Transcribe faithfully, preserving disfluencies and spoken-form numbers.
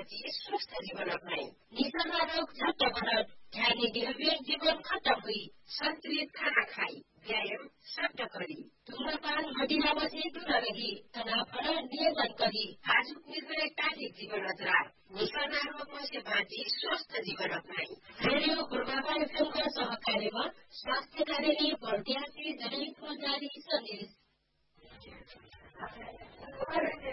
बाँची स्वस्थ जीवन अपनाई निशा रोग झट्ट बढत ध्यान बिहेवियर जीवन खत्म हुई संतुलित खाना खाई व्यायाम सट्ट करी धूम्रपान मदिरापछि दूर रही तनाव नियमन करी आजुक निर्भयताले जीवन अजरा निशा रोगमा से बाँची स्वस्थ जीवन अपनाई रेडियो पूर्वाधार एफएमका सहकार्यमा स्वास्थ्य कार्यालय बर्दियासी जनहितमा जारी सन्देश